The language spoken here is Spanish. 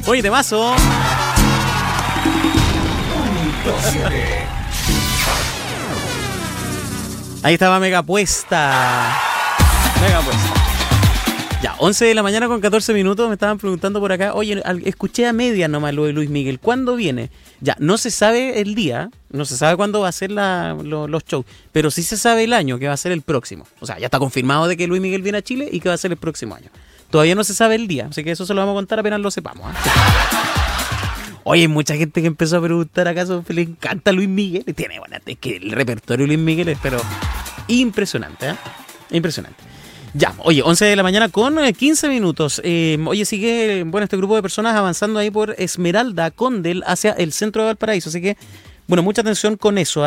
Oye, temazo. Ahí estaba Mega Puesta. Mega Puesta. Ya, 11 de la mañana con 14 minutos. Me estaban preguntando por acá. Oye, escuché a medias nomás lo de Luis Miguel. ¿Cuándo viene? Ya, no se sabe el día. No se sabe cuándo va a ser los shows. Pero sí se sabe el año, que va a ser el próximo. O sea, ya está confirmado de que Luis Miguel viene a Chile y que va a ser el próximo año. Todavía no se sabe el día. Así que eso se lo vamos a contar apenas lo sepamos. Oye, hay mucha gente que empezó a preguntar acaso le encanta Luis Miguel. Tiene, bueno, es que el repertorio de Luis Miguel es, pero impresionante, ¿eh? Impresionante. Ya, oye, 11 de la mañana con 15 minutos. Oye, sigue, bueno, este grupo de personas avanzando ahí por Esmeralda, Condel, hacia el centro de Valparaíso. Así que, bueno, mucha atención con eso.